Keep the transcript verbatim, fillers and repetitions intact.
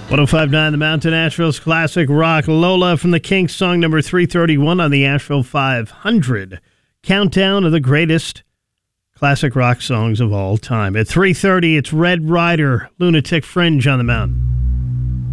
one oh five point nine The Mountain, Asheville's classic rock. Lola from the Kinks, song number three thirty-one on the Asheville five hundred countdown of the greatest classic rock songs of all time. At three thirty, it's Red Rider, Lunatic Fringe on the Mountain.